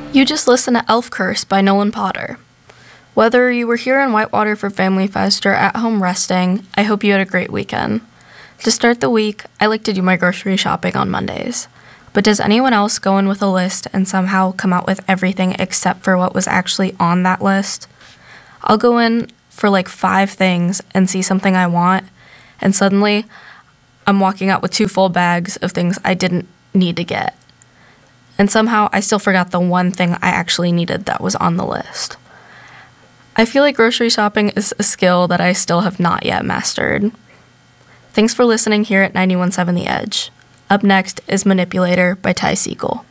You just listened to Elf Curse by Nolan Potter. Whether you were here in Whitewater for Family Fest or at home resting, I hope you had a great weekend. To start the week, I like to do my grocery shopping on Mondays. But does anyone else go in with a list and somehow come out with everything except for what was actually on that list? I'll go in for like 5 things and see something I want, and suddenly I'm walking out with 2 full bags of things I didn't need to get. And somehow I still forgot the one thing I actually needed that was on the list. I feel like grocery shopping is a skill that I still have not yet mastered. Thanks for listening here at 91.7 The Edge. Up next is Manipulator by Ty Segall.